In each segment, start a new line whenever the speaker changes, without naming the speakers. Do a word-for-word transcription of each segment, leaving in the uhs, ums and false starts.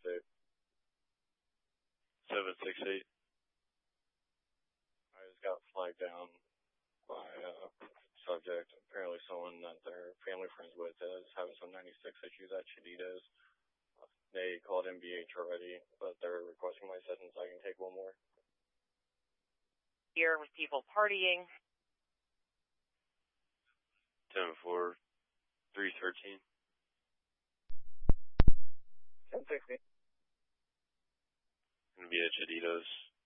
eight.
seven six eight.
I just got flagged down by a subject. Apparently someone that their family friends with is having some ninety-six issues at Cheditas. They called M B H already, but they're requesting my sentence. I can take one more.
Here with people partying.
ten four, three thirteen.
ten sixty.
Gonna be at Cheditas.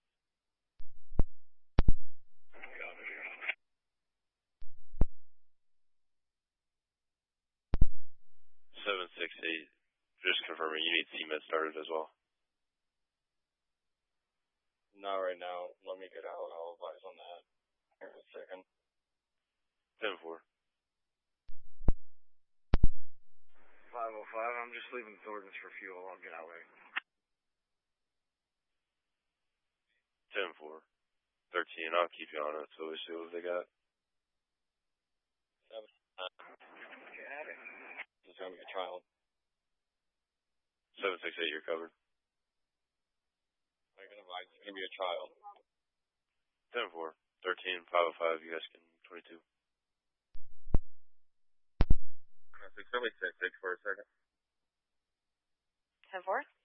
seven six eight. Just confirming, you need C M E D started as well.
Not right now. Let me get out. I'll advise on that here in a second.
ten four.
five oh five, I'm just leaving Thornton's for fuel. I'll get out later.
ten four. thirteen, I'll keep you on it, so we see what they got.
Seven.
Get at it.
This is going to be a child.
seven six eight, you're covered.
I can advise it's going to be a child.
ten four. thirteen, five oh five, you guys can twenty-two.
Let me six six for a second.
ten four.